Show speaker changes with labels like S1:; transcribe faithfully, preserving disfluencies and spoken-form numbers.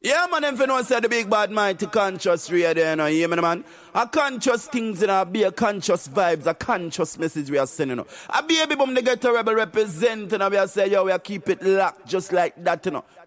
S1: Yeah, man, them finna say the big bad mighty conscious radio, you know, you hear me, man? A conscious things, you know, be a conscious vibes, a conscious message we are sending, you know. A baby boom, they get a rebel represent, you know, we are say, yo, we are keep it locked just like that, you know.